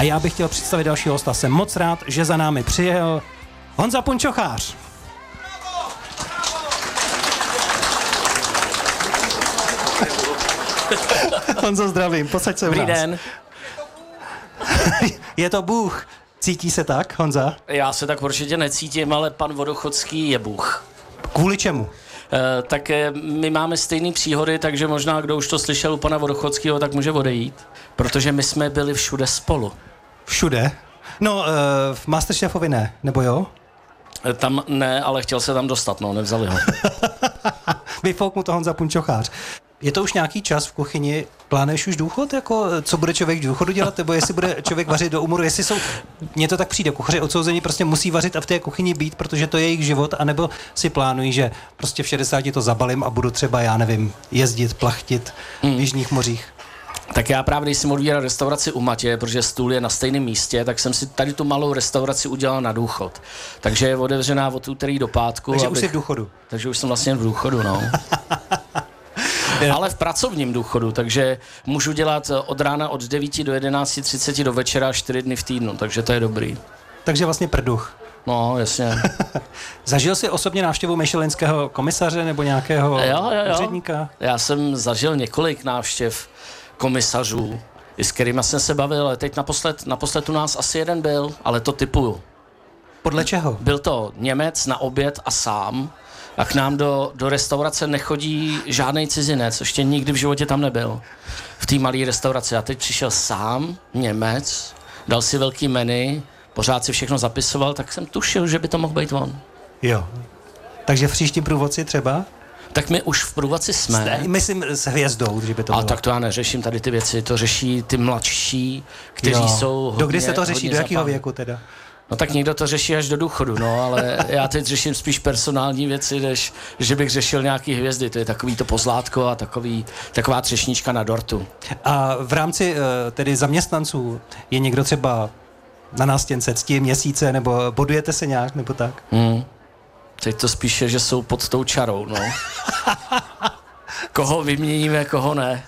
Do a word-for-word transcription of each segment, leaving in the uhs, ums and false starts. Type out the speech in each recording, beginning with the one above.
A já bych chtěl představit dalšího hosta. Jsem moc rád, že za námi přijel Honza Punčochář. Honzo, zdravím, posaď se u nás. Dobrý den. Je to Bůh. Cítí se tak, Honza? Já se tak určitě necítím, ale pan Vodochodský je Bůh. Kvůli čemu? E, tak e, my máme stejný příhody, takže možná kdo už to slyšel u pana Vodochodského, tak může odejít. Protože my jsme byli všude spolu. Všude? No, e, v Masterchefovi ne, nebo jo? E, tam ne, ale chtěl se tam dostat, no, nevzali ho. Vyfouk mu to Honza Punčochář. Je to už nějaký čas v kuchyni? Plánuješ už důchod? Jako, co bude člověk v důchodu dělat? Nebo jestli bude člověk vařit do úmoru? Jestli jsou, mně to tak přijde, kuchaři odsouzení prostě musí vařit a v té kuchyni být, protože to je jejich život, anebo si plánují, že prostě v šedesáti to zabalím a budu třeba, já nevím, jezdit, plachtit v jižních mořích. Tak já právě, když jsem odvíral restauraci u Matě, protože stůl je na stejném místě, tak jsem si tady tu malou restauraci udělal na důchod. Takže je otevřená od úterý do pátku. Takže abych... už jsi v důchodu. Takže už jsem vlastně v důchodu, no. Ale v pracovním důchodu, takže můžu dělat od rána od devíti do jedenácti třicet do večera čtyři dny v týdnu, takže to je dobrý. Takže vlastně prduch. No, jasně. Zažil jsi osobně návštěvu michelinského komisaře nebo nějakého jo, jo, jo. úředníka? Já jsem zažil několik návštěv komisařů, i s kterými jsem se bavil, ale teď naposled, naposled u nás asi jeden byl, ale to typuju. Podle čeho? Byl to Němec na oběd a sám. A k nám do, do restaurace nechodí žádný cizinec, ještě nikdy v životě tam nebyl. V té malé restauraci. A teď přišel sám, Němec, dal si velký menu, pořád si všechno zapisoval, tak jsem tušil, že by to mohl být on. Jo. Takže v příštím průvodci třeba? Tak my už v průvodci jsme. Jste, myslím s hvězdou, že by to bylo. A tak to já neřeším tady ty věci, to řeší ty mladší, kteří jo. jsou hodně, do kdy se to řeší, do jakého věku teda? No tak někdo to řeší až do důchodu, no, ale já teď řeším spíš personální věci, než že bych řešil nějaký hvězdy. To je takový to pozlátko a takový, taková třešnička na dortu. A v rámci tedy zaměstnanců je někdo třeba na nástěnce cti měsíce, nebo bodujete se nějak, nebo tak? Hmm. Teď to spíše, že jsou pod tou čarou, no. Koho vyměníme, koho ne.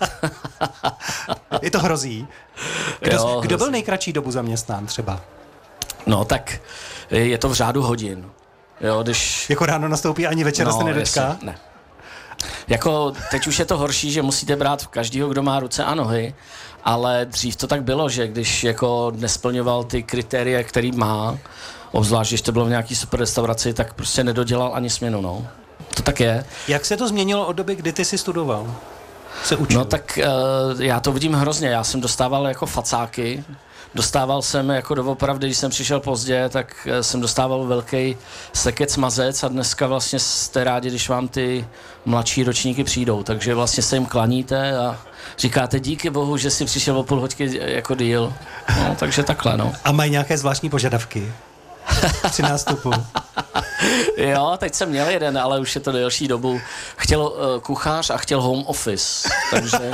Je to hrozí. Kdo, jo, kdo byl nejkratší dobu zaměstnán třeba? No tak je to v řádu hodin. Jo, když... Jako ráno nastoupí, ani večera no, se nedočká? Jestli, ne. Jako teď už je to horší, že musíte brát každýho, kdo má ruce a nohy, ale dřív to tak bylo, že když jako nesplňoval ty kritéria, který má, obzvlášť, když to bylo v nějaký super restauraci, tak prostě nedodělal ani směnu, no. To tak je. Jak se to změnilo od doby, kdy ty jsi studoval? Se učil? No tak uh, já to vidím hrozně, já jsem dostával jako facáky, dostával jsem jako doopravdy, když jsem přišel pozdě, tak jsem dostával velký sekec mazec a dneska vlastně jste rádi, když vám ty mladší ročníky přijdou, takže vlastně se jim klaníte a říkáte díky bohu, že jsi přišel o půl hoďky jako díl. No, takže takhle, no. A mají nějaké zvláštní požadavky při nástupu? Jo, teď jsem měl jeden, ale už je to delší dobu. Chtěl uh, kuchař a chtěl home office, takže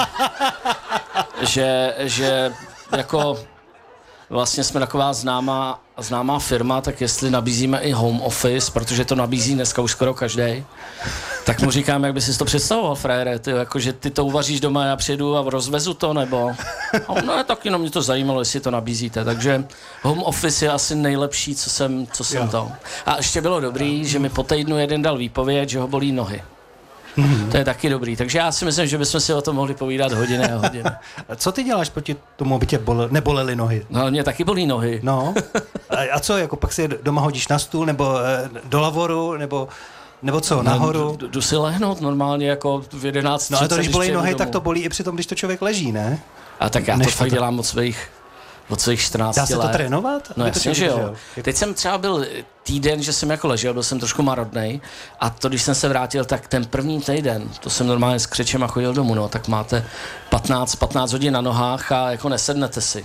že, že jako vlastně jsme taková známá, známá firma, tak jestli nabízíme i home office, protože to nabízí dneska už skoro každý, tak mu říkám, jak by si to představoval, frére, ty, jako, že ty to uvaříš doma, já přijedu a rozvezu to, nebo... A no, tak jenom mě to zajímalo, jestli to nabízíte, takže home office je asi nejlepší, co jsem, co jsem to. A ještě bylo dobrý, že mi po týdnu jeden dal výpověď, že ho bolí nohy. Mm-hmm. To je taky dobrý, takže já si myslím, že bychom si o tom mohli povídat hodiny a hodiny. A co ty děláš proti tomu, aby tě bole, nebolely nohy? No, mě taky bolí nohy. No, a, a co, jako pak si doma hodíš na stůl, nebo e, do lavoru, nebo, nebo co, nahoru? No, jdu si lehnout normálně jako v jedenáct třicet. No ale to, když bolí nohy, domů. tak to bolí i při tom, když to člověk leží, ne? A tak já Než to fakt to... dělám od svých, od svých čtrnácti let. Dá se to trénovat? No jasně, že jo. Držel? Teď jsem třeba byl týden, že jsem jako ležel, byl jsem trošku marodnej a to, když jsem se vrátil, tak ten první týden, to jsem normálně s křečem a chodil domů, no, tak máte patnáct, patnáct hodin na nohách a jako nesednete si.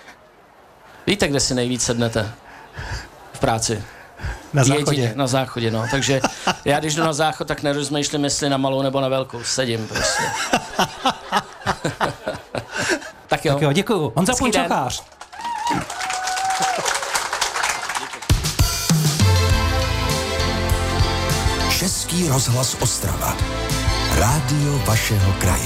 Víte, kde si nejvíc sednete? V práci. Na záchodě. Jedině, na záchodě, no. Takže já, když jdu na záchod, tak nerozmýšlím, jestli na malou nebo na velkou. Sedím prostě. Tak jo. Tak jo, děkuju. Honza Punčochář. Český rozhlas Ostrava. Rádio vašeho kraje.